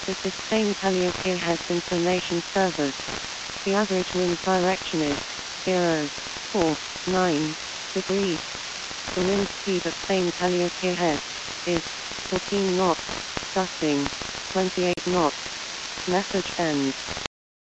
This is Spain Calliope Heads Information Service. The average wind direction is 049 degrees. The wind speed at Spain Calliope Head is 14 knots, gusting 28 knots. Message ends.